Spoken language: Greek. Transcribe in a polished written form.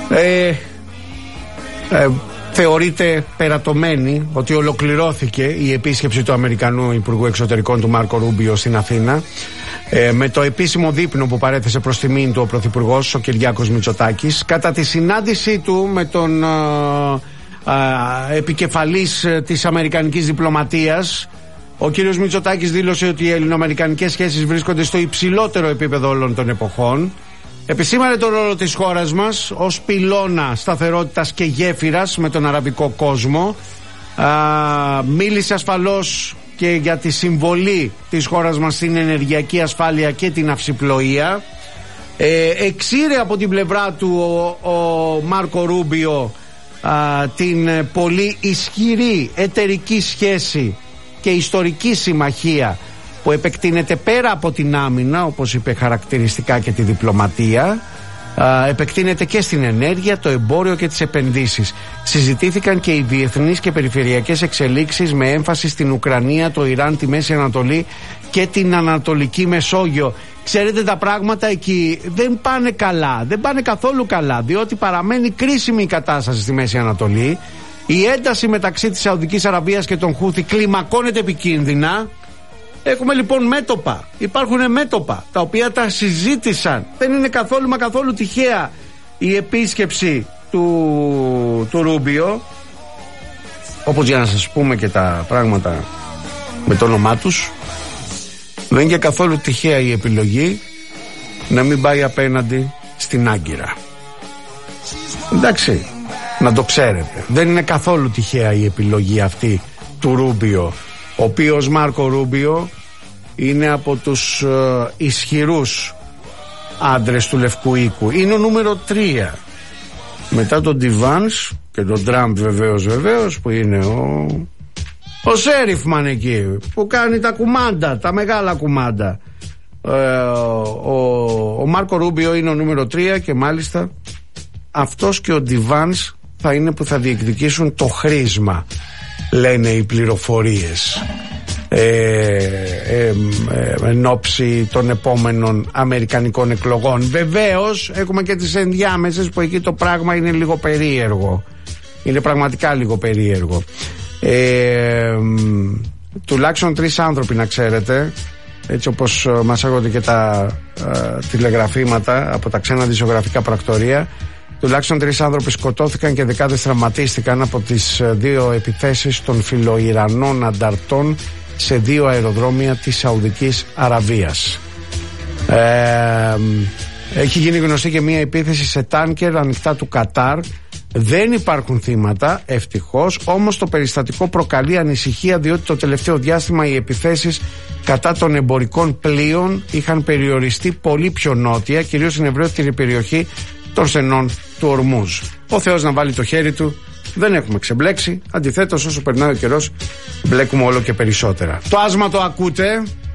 Θεωρείται περατωμένη ότι ολοκληρώθηκε η επίσκεψη του Αμερικανού Υπουργού Εξωτερικών του Μάρκο Ρούμπιο στην Αθήνα, με το επίσημο δείπνο που παρέθεσε προς τιμήν του ο Πρωθυπουργός ο Κυριάκος Μητσοτάκης. Κατά τη συνάντησή του με τον επικεφαλής της αμερικανικής διπλωματίας, ο κύριος Μητσοτάκης δήλωσε ότι οι ελληνοαμερικανικές σχέσεις βρίσκονται στο υψηλότερο επίπεδο όλων των εποχών. Επισήμανε τον ρόλο της χώρας μας ως πυλώνα σταθερότητας και γέφυρας με τον αραβικό κόσμο. Μίλησε ασφαλώς και για τη συμβολή της χώρας μας στην ενεργειακή ασφάλεια και την ναυσιπλοεία. Εξήρε από την πλευρά του ο Μάρκο Ρούμπιο την πολύ ισχυρή εταιρική σχέση και ιστορική συμμαχία που επεκτείνεται πέρα από την άμυνα, όπως είπε χαρακτηριστικά, και τη διπλωματία. Επεκτείνεται και στην ενέργεια, το εμπόριο και τις επενδύσεις. Συζητήθηκαν και οι διεθνείς και περιφερειακές εξελίξεις με έμφαση στην Ουκρανία, το Ιράν, τη Μέση Ανατολή και την Ανατολική Μεσόγειο. Ξέρετε, τα πράγματα εκεί δεν πάνε καλά, δεν πάνε καθόλου καλά, διότι παραμένει κρίσιμη η κατάσταση στη Μέση Ανατολή. Η ένταση μεταξύ της Σαουδικής Αραβίας και των Χούθη κλιμακώνεται επικίνδυνα. Έχουμε λοιπόν μέτωπα, υπάρχουν μέτωπα τα οποία τα συζήτησαν. Δεν είναι καθόλου μα καθόλου τυχαία η επίσκεψη του Ρούμπιο, όπως για να σας πούμε και τα πράγματα με το όνομά τους. Δεν είναι και καθόλου τυχαία η επιλογή να μην πάει απέναντι στην Άγκυρα. Εντάξει, να το ξέρετε, δεν είναι καθόλου τυχαία η επιλογή αυτή του Ρούμπιο, ο οποίος Μάρκο Ρούμπιο είναι από τους ισχυρούς άντρες του Λευκού Οίκου. Είναι ο νούμερο 3 μετά τον Ντιβάνς και τον Τραμπ, βεβαίως, που είναι ο Σέριφμαν εκεί που κάνει τα κουμάντα, τα μεγάλα κουμάντα. Ο Μάρκο Ρούμπιο είναι ο νούμερο 3 και μάλιστα αυτός και ο Ντιβάνς θα είναι που θα διεκδικήσουν το χρήσμα, λένε οι πληροφορίες, εν ώψη των επόμενων αμερικανικών εκλογών. Βεβαίως έχουμε και τις ενδιάμεσες που εκεί το πράγμα είναι λίγο περίεργο, είναι πραγματικά λίγο περίεργο. Τουλάχιστον 3 άνθρωποι, να ξέρετε, έτσι όπως μας έρχονται και τα τηλεγραφήματα από τα ξένα δημοσιογραφικά πρακτορία, τουλάχιστον 3 άνθρωποι σκοτώθηκαν και δεκάδες τραυματίστηκαν από τις 2 επιθέσεις των φιλοϊρανών ανταρτών σε 2 αεροδρόμια της Σαουδικής Αραβίας. Έχει γίνει γνωστή και μια επίθεση σε τάνκερ ανοιχτά του Κατάρ. Δεν υπάρχουν θύματα, ευτυχώς, όμως το περιστατικό προκαλεί ανησυχία, διότι το τελευταίο διάστημα οι επιθέσεις κατά των εμπορικών πλοίων είχαν περιοριστεί πολύ πιο νότια, κυρίως στην ευρύτερη περιοχή των στενών του Ορμούζ. Ο Θεός να βάλει το χέρι του. Δεν έχουμε ξεμπλέξει. Αντιθέτως, όσο περνάει ο καιρός, μπλέκουμε όλο και περισσότερα. Το άσμα το ακούτε.